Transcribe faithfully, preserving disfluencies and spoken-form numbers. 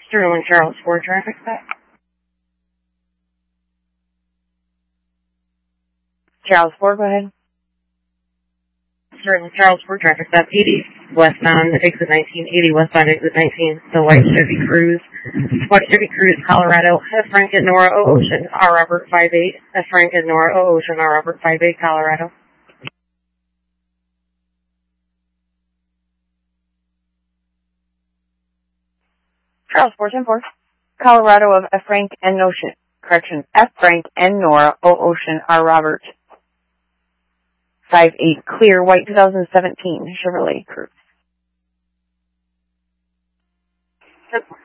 Sterling Charles Ford traffic stop. Charles Ford, go ahead. Sterling Charles Ford traffic stop. eighty westbound exit nineteen. eighty westbound exit nineteen. The White Chevy Cruise. White Chevy Cruise, Colorado. F. Frank and Nora O. Ocean. R. Robert five eight. F. Frank and Nora O. Ocean. R. Robert five eight, Colorado. Charles four ten four. Colorado of F. Frank and Ocean. Correction. F. Frank and Nora O. Ocean. R. Robert five eight. Clear. White twenty seventeen Chevrolet Cruise.